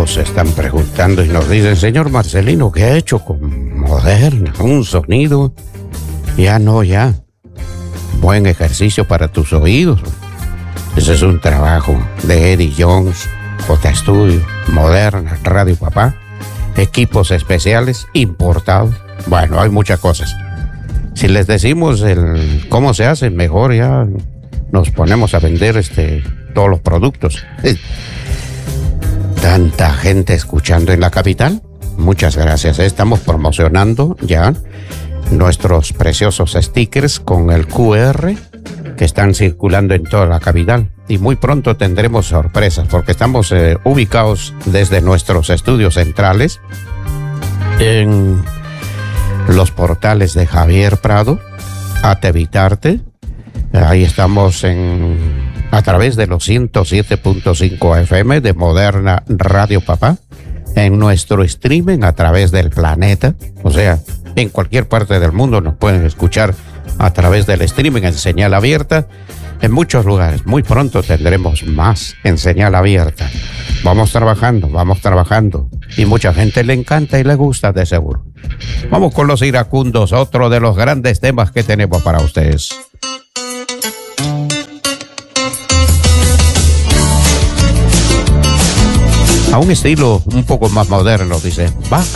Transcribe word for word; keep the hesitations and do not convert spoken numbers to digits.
nos están preguntando y nos dicen, señor Marcelino, ¿qué ha hecho con Moderna? Un sonido. Ya no, ya. Buen ejercicio para tus oídos. Ese es un trabajo de Eddie Jones, J Studio, Moderna, Radio Papá, equipos especiales importados. Bueno, hay muchas cosas. Si les decimos el cómo se hace, mejor ya nos ponemos a vender este todos los productos. Tanta gente escuchando en la capital. Muchas gracias. Estamos promocionando ya nuestros preciosos stickers con el Q R que están circulando en toda la capital. Y muy pronto tendremos sorpresas porque estamos eh, ubicados desde nuestros estudios centrales en los portales de Javier Prado, Atevitarte. Ahí estamos en a través de los ciento siete punto cinco F M de Moderna Radio Papá, en nuestro streaming a través del planeta, o sea, en cualquier parte del mundo nos pueden escuchar a través del streaming en señal abierta, en muchos lugares. Muy pronto tendremos más en señal abierta. Vamos trabajando, vamos trabajando, y mucha gente le encanta y le gusta de seguro. Vamos con los iracundos, otro de los grandes temas que tenemos para ustedes. A un estilo un poco más moderno, dice, vaca